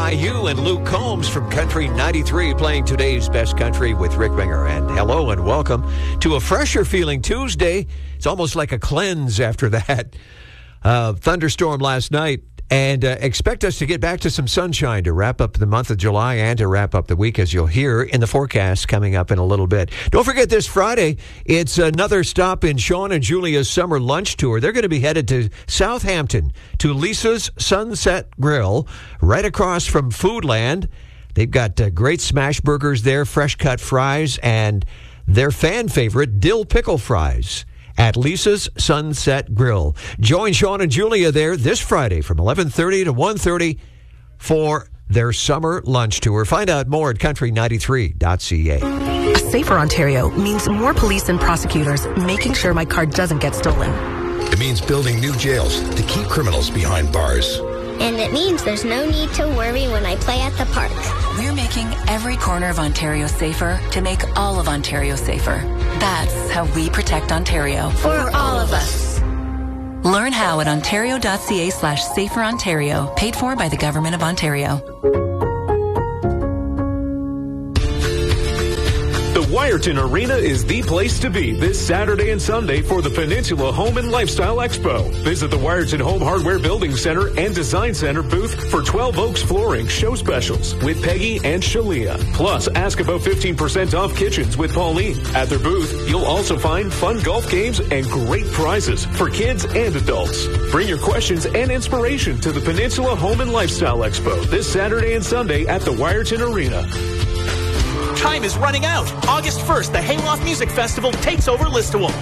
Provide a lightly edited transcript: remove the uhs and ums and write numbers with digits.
IU and Luke Combs from Country 93 playing today's Best Country with Rick Winger. And hello and welcome to a fresher feeling Tuesday. It's almost like a cleanse after that thunderstorm last night. And expect us to get back to some sunshine to wrap up the month of July and to wrap up the week, as you'll hear in the forecast coming up in a little bit. Don't forget this Friday, it's another stop in Sean and Julia's summer lunch tour. They're going to be headed to Southampton to Lisa's Sunset Grill right across from Foodland. They've got great smash burgers there, fresh cut fries, and their fan favorite dill pickle fries at Lisa's Sunset Grill. Join Sean and Julia there this Friday from 11:30 to 1:30 for their summer lunch tour. Find out more at country93.ca. A safer Ontario means more police and prosecutors making sure my car doesn't get stolen. It means building new jails to keep criminals behind bars. And it means there's no need to worry when I play at the park. We're making every corner of Ontario safer to make all of Ontario safer. That's how we protect Ontario. For all of us. Learn how at ontario.ca/saferontario, paid for by the Government of Ontario. The Wyerton Arena is the place to be this Saturday and Sunday for the Peninsula Home and Lifestyle Expo. Visit the Wyerton Home Hardware Building Center and Design Center booth for 12 Oaks Flooring show specials with Peggy and Shalia. Plus, ask about 15% off kitchens with Pauline. At their booth, you'll also find fun golf games and great prizes for kids and adults. Bring your questions and inspiration to the Peninsula Home and Lifestyle Expo this Saturday and Sunday at the Wyerton Arena. Time is running out. August 1st, the Hayloft Music Festival takes over Listowel.